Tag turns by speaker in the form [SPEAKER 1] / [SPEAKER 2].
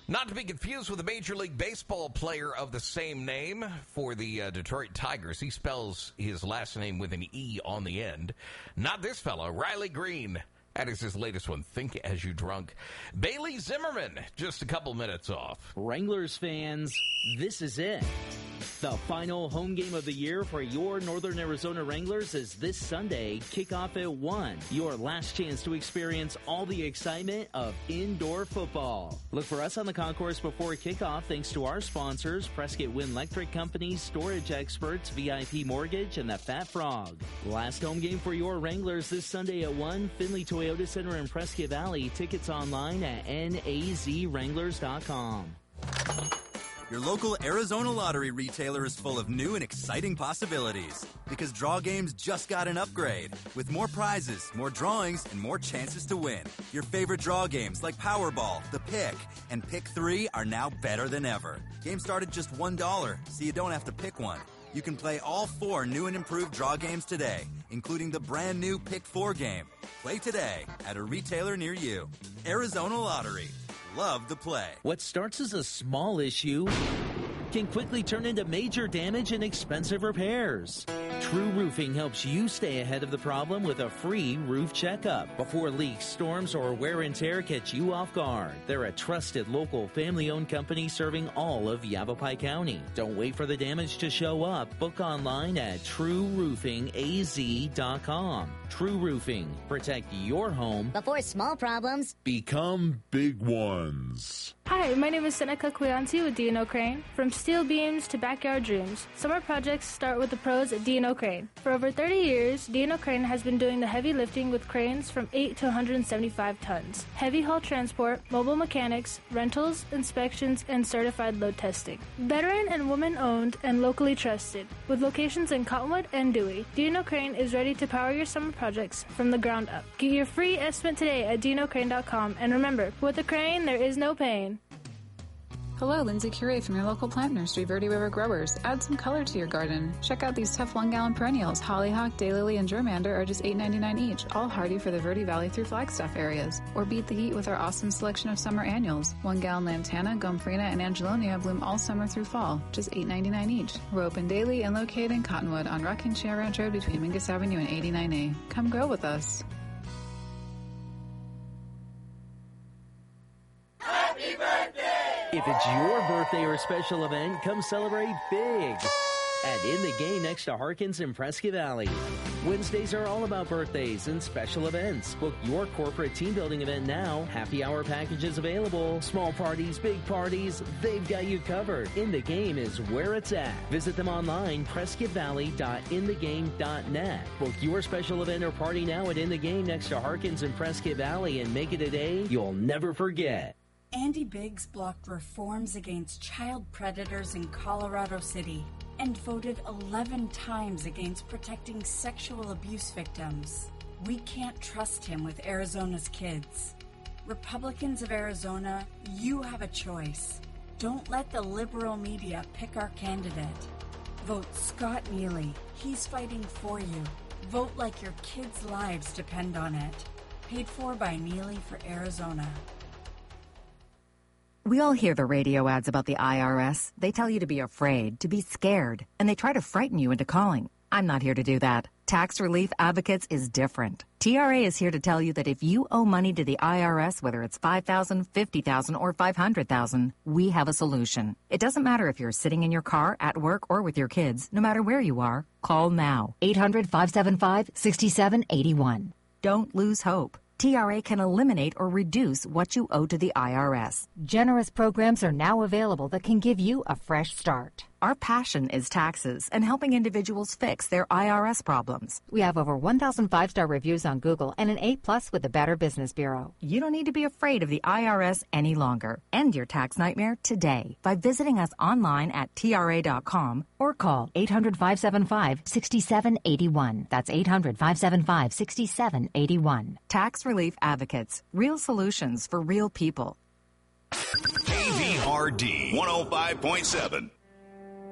[SPEAKER 1] Not to be confused with a Major League Baseball player of the same name for the Detroit Tigers. He spells his last name with an E on the end. Not this fellow, Riley Green. That is his latest one, Think As You Drunk. Bailey Zimmerman, just a couple minutes off.
[SPEAKER 2] Wranglers fans, this is it. The final home game of the year for your Northern Arizona Wranglers is this Sunday, kickoff at 1. Your last chance to experience all the excitement of indoor football. Look for us on the concourse before kickoff thanks to our sponsors, Prescott Wind Electric Company, Storage Experts, VIP Mortgage, and the Fat Frog. Last home game for your Wranglers this Sunday at 1, Findlay Toyota Center in Prescott Valley. Tickets online at nazwranglers.com.
[SPEAKER 3] Your local Arizona Lottery retailer is full of new and exciting possibilities because Draw Games just got an upgrade with more prizes, more drawings, and more chances to win. Your favorite draw games like Powerball, The Pick, and Pick 3 are now better than ever. Games start at just $1, so you don't have to pick one. You can play all 4 new and improved draw games today, including the brand new Pick 4 game. Play today at a retailer near you. Arizona Lottery. Love the play.
[SPEAKER 2] What starts as a small issue can quickly turn into major damage and expensive repairs. True Roofing helps you stay ahead of the problem with a free roof checkup before leaks, storms, or wear and tear catch you off guard. They're a trusted local family-owned company serving all of Yavapai County. Don't wait for the damage to show up. Book online at TrueRoofingAZ.com. True Roofing. Protect your home
[SPEAKER 4] before small problems
[SPEAKER 5] become big ones.
[SPEAKER 6] Hi, my name is Seneca Quianti with D&O Crane. From steel beams to backyard dreams, summer projects start with the pros at D&O Crane. For over 30 years, D&O Crane has been doing the heavy lifting with cranes from 8 to 175 tons, heavy haul transport, mobile mechanics, rentals, inspections, and certified load testing. Veteran and woman-owned and locally trusted, with locations in Cottonwood and Dewey, D&O Crane is ready to power your summer projects from the ground up. Get your free estimate today at DinoCrane.com, and remember, with a crane, there is no pain.
[SPEAKER 7] Hello, Lindsay Curie from your local plant nursery, Verde River Growers. Add some color to your garden. Check out these tough 1-gallon perennials. Hollyhock, daylily, and germander are just $8.99 each, all hardy for the Verde Valley through Flagstaff areas. Or beat the heat with our awesome selection of summer annuals. 1-gallon lantana, gomphrena, and angelonia bloom all summer through fall, just $8.99 each. We're open daily and located in Cottonwood on Rocking Chair Ranch Road between Mingus Avenue and 89A. Come grow with us.
[SPEAKER 8] Happy birthday!
[SPEAKER 2] If it's your birthday or special event, come celebrate big at In the Game next to Harkins in Prescott Valley. Wednesdays are all about birthdays and special events. Book your corporate team building event now. Happy hour packages available. Small parties, big parties, they've got you covered. In the Game is where it's at. Visit them online, prescottvalley.inthegame.net. Book your special event or party now at In the Game next to Harkins in Prescott Valley and make it a day you'll never forget.
[SPEAKER 9] Andy Biggs blocked reforms against child predators in Colorado City and voted 11 times against protecting sexual abuse victims. We can't trust him with Arizona's kids. Republicans of Arizona, you have a choice. Don't let the liberal media pick our candidate. Vote Scott Neely. He's fighting for you. Vote like your kids' lives depend on it. Paid for by Neely for Arizona.
[SPEAKER 10] We all hear the radio ads about the IRS. They tell you to be afraid, to be scared, and they try to frighten you into calling. I'm not here to do that. Tax Relief Advocates is different. TRA is here to tell you that if you owe money to the IRS, whether it's $5,000, $50,000, or $500,000, we have a solution. It doesn't matter if you're sitting in your car, at work, or with your kids. No matter where you are, call now. 800-575-6781. Don't lose hope. TRA can eliminate or reduce what you owe to the IRS.
[SPEAKER 11] Generous programs are now available that can give you a fresh start.
[SPEAKER 10] Our passion is taxes and helping individuals fix their IRS problems.
[SPEAKER 11] We have over 1,000 5-star reviews on Google and an A+ with the Better Business Bureau.
[SPEAKER 10] You don't need to be afraid of the IRS any longer. End your tax nightmare today by visiting us online at TRA.com
[SPEAKER 11] or call 800-575-6781. That's 800-575-6781.
[SPEAKER 10] Tax Relief Advocates. Real solutions for real people.
[SPEAKER 12] KVRD 105.7.